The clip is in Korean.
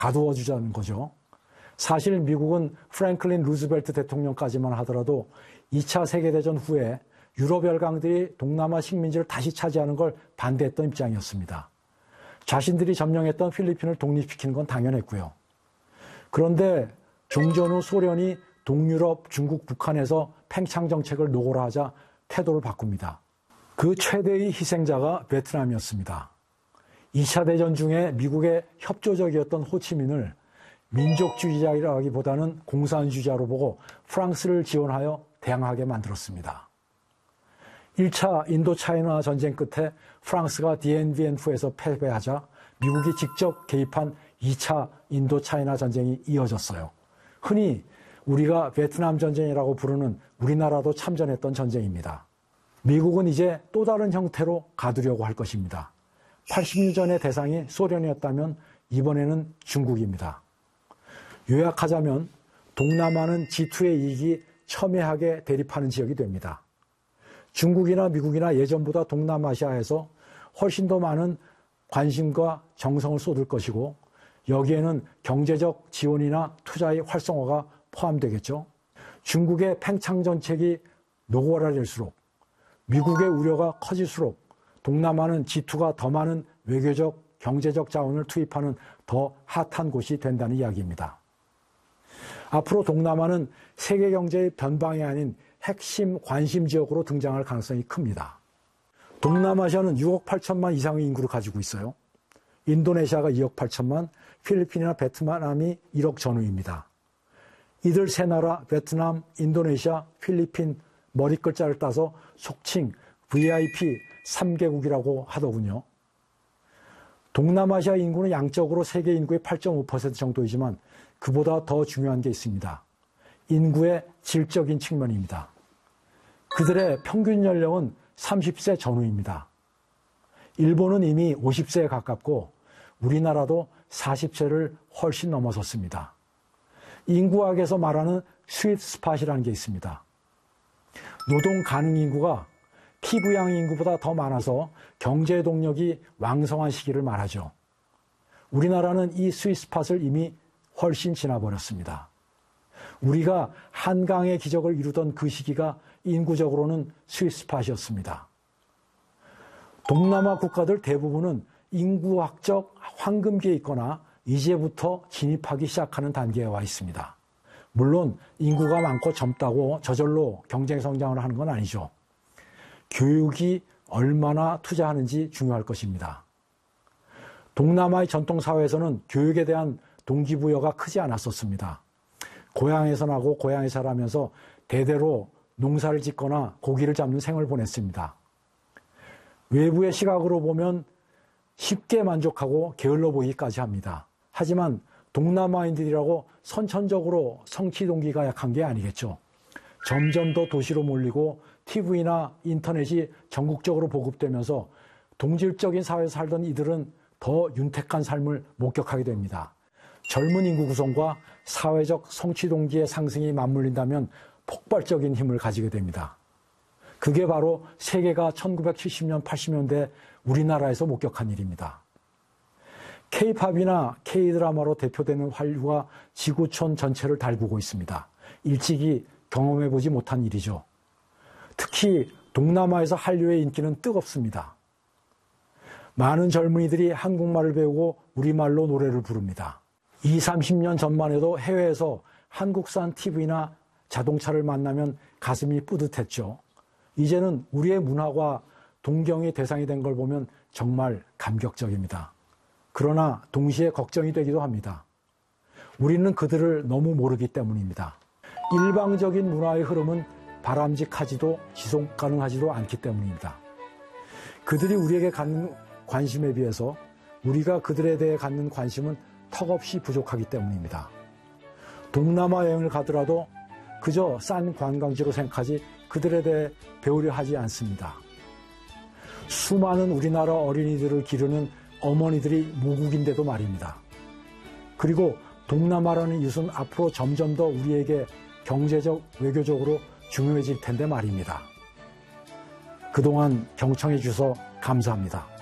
가두어 주자는 거죠. 사실 미국은 프랭클린 루즈벨트 대통령까지만 하더라도 2차 세계대전 후에 유럽 열강들이 동남아 식민지를 다시 차지하는 걸 반대했던 입장이었습니다. 자신들이 점령했던 필리핀을 독립시키는 건 당연했고요. 그런데 종전 후 소련이 동유럽, 중국, 북한에서 팽창 정책을 노골화 하자 태도를 바꿉니다. 그 최대의 희생자가 베트남이었습니다. 2차 대전 중에 미국의 협조적이었던 호치민을 민족주의자라기보다는 공산주의자로 보고 프랑스를 지원하여 대항하게 만들었습니다. 1차 인도차이나 전쟁 끝에 프랑스가 디엔비엔프에서 패배하자 미국이 직접 개입한 2차 인도차이나 전쟁이 이어졌어요. 흔히 우리가 베트남 전쟁이라고 부르는 우리나라도 참전했던 전쟁입니다. 미국은 이제 또 다른 형태로 가두려고 할 것입니다. 80년 전의 대상이 소련이었다면 이번에는 중국입니다. 요약하자면 동남아는 G2의 이익이 첨예하게 대립하는 지역이 됩니다. 중국이나 미국이나 예전보다 동남아시아에서 훨씬 더 많은 관심과 정성을 쏟을 것이고 여기에는 경제적 지원이나 투자의 활성화가 포함되겠죠. 중국의 팽창 정책이 노골화될수록 미국의 우려가 커질수록 동남아는 G2가 더 많은 외교적, 경제적 자원을 투입하는 더 핫한 곳이 된다는 이야기입니다. 앞으로 동남아는 세계 경제의 변방이 아닌 핵심 관심 지역으로 등장할 가능성이 큽니다. 동남아시아는 6억 8천만 이상의 인구를 가지고 있어요. 인도네시아가 2억 8천만, 필리핀이나 베트남이 1억 전후입니다. 이들 세 나라, 베트남, 인도네시아, 필리핀 머리글자를 따서 속칭 VIP 3개국이라고 하더군요. 동남아시아 인구는 양적으로 세계 인구의 8.5% 정도이지만 그보다 더 중요한 게 있습니다. 인구의 질적인 측면입니다. 그들의 평균 연령은 30세 전후입니다. 일본은 이미 50세에 가깝고 우리나라도 40세를 훨씬 넘어섰습니다. 인구학에서 말하는 스윗 스팟이라는 게 있습니다. 노동 가능 인구가 피부양 인구보다 더 많아서 경제 동력이 왕성한 시기를 말하죠. 우리나라는 이 스윗 스팟을 이미 훨씬 지나버렸습니다. 우리가 한강의 기적을 이루던 그 시기가 인구적으로는 스윗 스팟이었습니다. 동남아 국가들 대부분은 인구학적 황금기에 있거나 이제부터 진입하기 시작하는 단계에 와 있습니다. 물론 인구가 많고 젊다고 저절로 경제 성장을 하는 건 아니죠. 교육이 얼마나 투자하는지 중요할 것입니다. 동남아의 전통사회에서는 교육에 대한 동기부여가 크지 않았었습니다. 고향에서 나고 고향에 자라면서 대대로 농사를 짓거나 고기를 잡는 생을 보냈습니다. 외부의 시각으로 보면 쉽게 만족하고 게을러 보이기까지 합니다. 하지만 동남아인들이라고 선천적으로 성취 동기가 약한 게 아니겠죠. 점점 더 도시로 몰리고 TV나 인터넷이 전국적으로 보급되면서 동질적인 사회에서 살던 이들은 더 윤택한 삶을 목격하게 됩니다. 젊은 인구 구성과 사회적 성취 동기의 상승이 맞물린다면 폭발적인 힘을 가지게 됩니다. 그게 바로 세계가 1970년, 80년대 우리나라에서 목격한 일입니다. K-팝이나 K-드라마로 대표되는 한류가 지구촌 전체를 달구고 있습니다. 일찍이 경험해보지 못한 일이죠. 특히 동남아에서 한류의 인기는 뜨겁습니다. 많은 젊은이들이 한국말을 배우고 우리말로 노래를 부릅니다. 20, 30년 전만 해도 해외에서 한국산 TV나 자동차를 만나면 가슴이 뿌듯했죠. 이제는 우리의 문화가 동경의 대상이 된 걸 보면 정말 감격적입니다. 그러나 동시에 걱정이 되기도 합니다. 우리는 그들을 너무 모르기 때문입니다. 일방적인 문화의 흐름은 바람직하지도 지속 가능하지도 않기 때문입니다. 그들이 우리에게 갖는 관심에 비해서 우리가 그들에 대해 갖는 관심은 턱없이 부족하기 때문입니다. 동남아 여행을 가더라도 그저 싼 관광지로 생각하지 그들에 대해 배우려 하지 않습니다. 수많은 우리나라 어린이들을 기르는 어머니들이 모국인데도 말입니다. 그리고 동남아라는 이웃은 앞으로 점점 더 우리에게 경제적, 외교적으로 중요해질 텐데 말입니다. 그동안 경청해 주셔서 감사합니다.